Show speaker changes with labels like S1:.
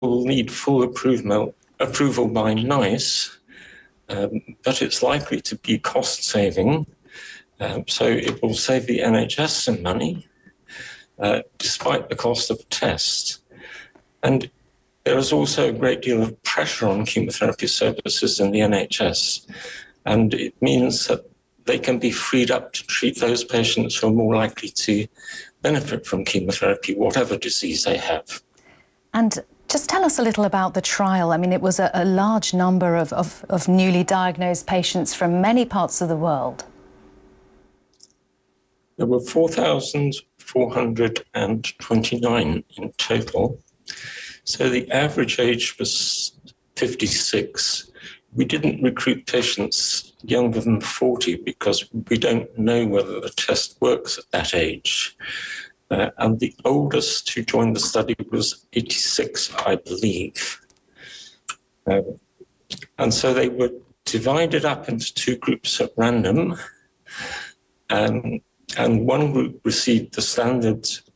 S1: will need full approval by NICE, but it's likely to be cost-saving. So it will save the NHS some money, despite the cost of a test. And there is also a great deal of pressure on chemotherapy services in the NHS, and it means that they can be freed up to treat those patients who are more likely to benefit from chemotherapy, whatever disease they have.
S2: And just tell us a little about the trial. I mean, it was a large number of newly diagnosed patients from many parts of the world.
S1: There were 4,429 in total. So the average age was 56. We didn't recruit patients younger than 40 because we don't know whether the test works at that age. And the oldest who joined the study was 86, I believe. And so they were divided up into two groups at random. And one group received the standard